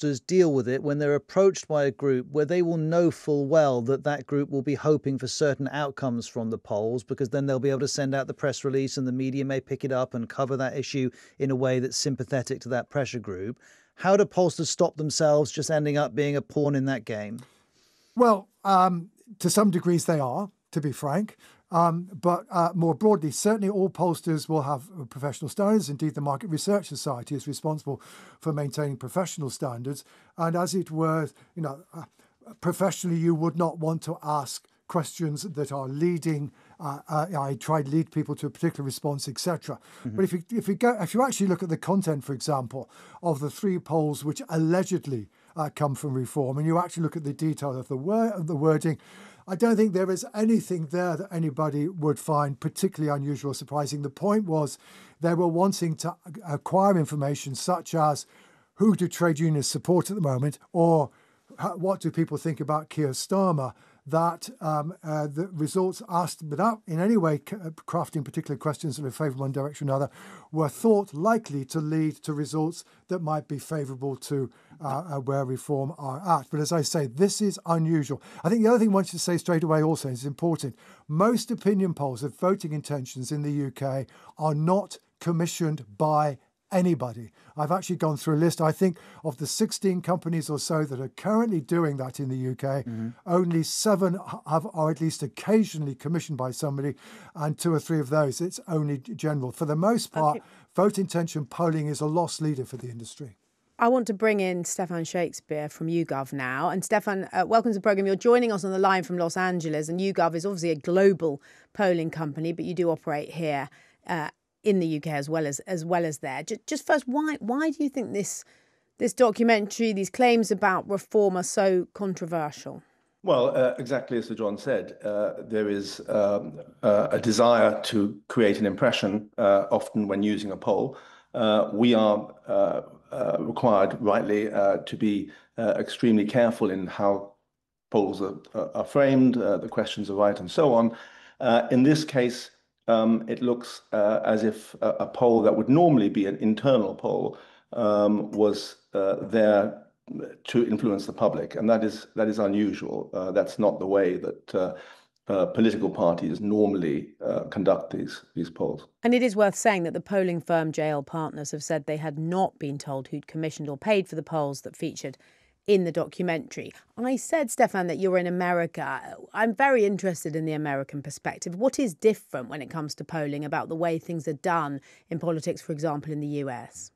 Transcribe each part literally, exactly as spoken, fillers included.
pollsters deal with it when they're approached by a group where they will know full well that that group will be hoping for certain outcomes from the polls, because then they'll be able to send out the press release and the media may pick it up and cover that issue in a way that's sympathetic to that pressure group? How do pollsters stop themselves just ending up being a pawn in that game? Well, um, to some degrees they are, to be frank. Um, but uh, more broadly, certainly all pollsters will have professional standards. Indeed, the Market Research Society is responsible for maintaining professional standards. And as it were, you know, uh, professionally, you would not want to ask questions that are leading. Uh, uh, I try to lead people to a particular response, et cetera. Mm-hmm. But if you if you go if you actually look at the content, for example, of the three polls which allegedly uh, come from Reform, and you actually look at the detail of the word of the wording, I don't think there is anything there that anybody would find particularly unusual or surprising. The point was they were wanting to acquire information such as who do trade unions support at the moment, or what do people think about Keir Starmer, that um, uh, the results asked without in any way crafting particular questions in a favourable one direction or another were thought likely to lead to results that might be favourable to uh, uh, where Reform are at. But as I say, this is unusual. I think the other thing I want you to say straight away also is important. Most opinion polls of voting intentions in the U K are not commissioned by anybody. I've actually gone through a list, I think, of the sixteen companies or so that are currently doing that in the U K. Mm-hmm. Only seven have, are at least occasionally commissioned by somebody, and two or three of those, it's only general. For the most part, okay. Vote intention polling is a lost leader for the industry. I want to bring in Stefan Shakespeare from YouGov now. And Stefan, uh, welcome to the programme. You're joining us on the line from Los Angeles, and YouGov is obviously a global polling company, but you do operate here uh, in the U K as well as as well as there. Just, just first, why why do you think this this documentary, these claims about reform are so controversial? Well, uh, exactly as Sir John said, uh, there is um, uh, a desire to create an impression, uh, often when using a poll. Uh, we are uh, uh, required, rightly, uh, to be uh, extremely careful in how polls are, are framed, uh, the questions are right, and so on. Uh, in this case, um, it looks uh, as if a, a poll that would normally be an internal poll um, was uh, there to influence the public, and that is that is unusual. Uh, that's not the way that uh, uh, political parties normally uh, conduct these these polls. And it is worth saying that the polling firm J L Partners have said they had not been told who'd commissioned or paid for the polls that featured in the documentary. I said, Stefan, that you're in America. I'm very interested in the American perspective. What is different when it comes to polling about the way things are done in politics, for example, in the U S?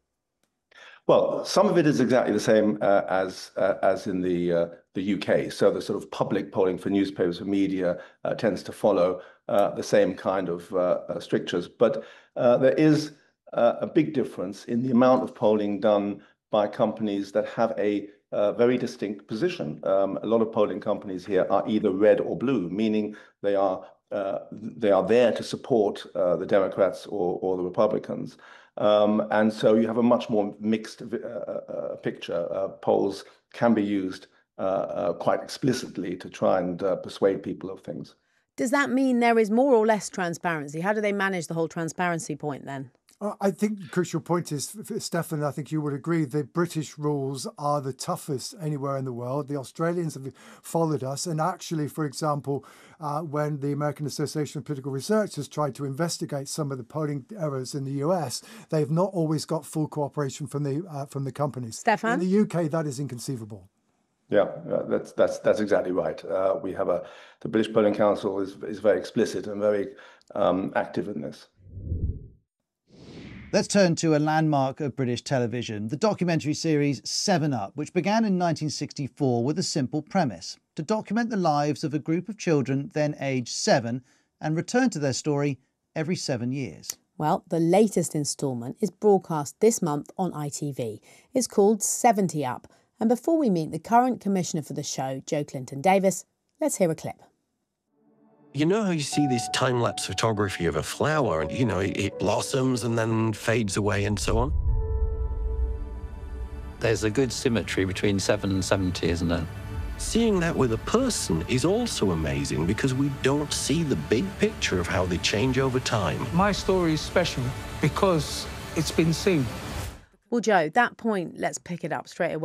Well, some of it is exactly the same uh, as uh, as in the uh, the U K. So the sort of public polling for newspapers and media uh, tends to follow uh, the same kind of uh, uh, strictures. But uh, there is uh, a big difference in the amount of polling done by companies that have a uh, very distinct position. Um, a lot of polling companies here are either red or blue, meaning they are uh, they are there to support uh, the Democrats or, or the Republicans. Um, and so you have a much more mixed uh, uh, picture. Uh, polls can be used uh, uh, quite explicitly to try and uh, persuade people of things. Does that mean there is more or less transparency? How do they manage the whole transparency point then? I think the crucial point is, Stefan, I think you would agree, the British rules are the toughest anywhere in the world. The Australians have followed us. And actually, for example, uh, when the American Association of Political Research has tried to investigate some of the polling errors in the U S, they've not always got full cooperation from the uh, from the companies. Stefan? In the U K, that is inconceivable. Yeah, uh, that's that's that's exactly right. Uh, we have a the British Polling Council is is very explicit and very um, active in this. Let's turn to a landmark of British television, the documentary series Seven Up, which began in nineteen sixty-four with a simple premise: to document the lives of a group of children then aged seven and return to their story every seven years. Well, the latest instalment is broadcast this month on I T V. It's called seventy Up. And before we meet the current commissioner for the show, Jo Clinton Davis, let's hear a clip. You know how you see this time-lapse photography of a flower and, you know, it, it blossoms and then fades away and so on? There's a good symmetry between seven and seventy, isn't there? Seeing that with a person is also amazing because we don't see the big picture of how they change over time. My story is special because it's been seen. Well, Jo, that point, let's pick it up straight away.